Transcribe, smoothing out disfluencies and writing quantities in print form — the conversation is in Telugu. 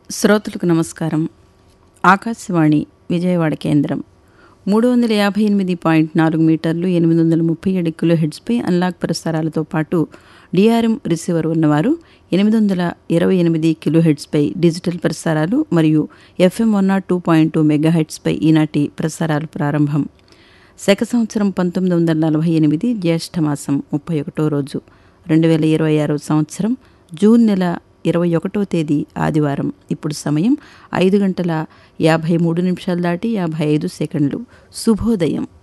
శ్రోతలకు నమస్కారం. ఆకాశవాణి విజయవాడ కేంద్రం 358.4 మీటర్లు 837 కిలోహెర్ట్జ్పై అన్లాక్ ప్రసారాలతో పాటు డిఆర్ఎం రిసీవర్ ఉన్నవారు 828 కిలోహెర్ట్జ్పై డిజిటల్ ప్రసారాలు మరియు ఎఫ్ఎం 102.2 మెగాహెర్ట్జ్పై ఈనాటి ప్రసారాలు ప్రారంభం. శక సంవత్సరం 1948 జ్యేష్ఠమాసం 31వ రోజు 2026 సంవత్సరం జూన్ నెల 21వ తేదీ ఆదివారం. ఇప్పుడు సమయం 5 గంటల 53 నిమిషాలు దాటి 55 సెకండ్లు. శుభోదయం.